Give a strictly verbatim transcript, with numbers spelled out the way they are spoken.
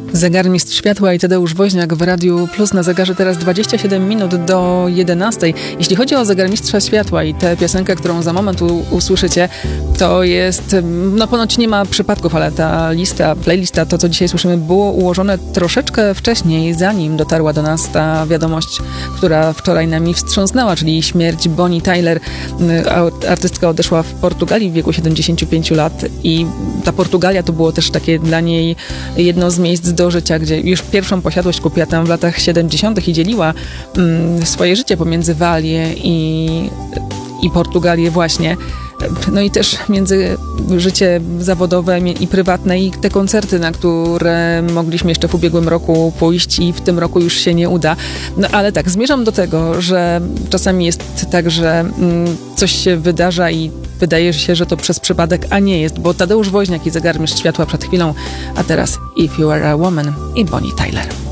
Zegarmistrz Światła i Tadeusz Woźniak w Radiu Plus. Na zegarze teraz dwadzieścia siedem minut do jedenastej. Jeśli chodzi o Zegarmistrza Światła i tę piosenkę, którą za moment u- usłyszycie, to jest, no ponoć nie ma przypadków, ale ta lista, playlista, to co dzisiaj słyszymy, było ułożone troszeczkę wcześniej, zanim dotarła do nas ta wiadomość, która wczoraj nami wstrząsnęła, czyli śmierć Bonnie Tyler. Artystka odeszła w Portugalii w wieku siedemdziesięciu pięciu lat i ta Portugalia to było też takie dla niej jedno z miejsc do życia, gdzie już pierwszą posiadłość kupiła tam w latach siedemdziesiątych i dzieliła mm, swoje życie pomiędzy Walię i, i Portugalię właśnie. No i też między życie zawodowe i prywatne i te koncerty, na które mogliśmy jeszcze w ubiegłym roku pójść i w tym roku już się nie uda. No ale tak, zmierzam do tego, że czasami jest tak, że mm, coś się wydarza i wydaje się, że to przez przypadek, a nie jest, bo Tadeusz Woźniak i Zegarmistrz Światła przed chwilą, a teraz If You Are a Woman i Bonnie Tyler.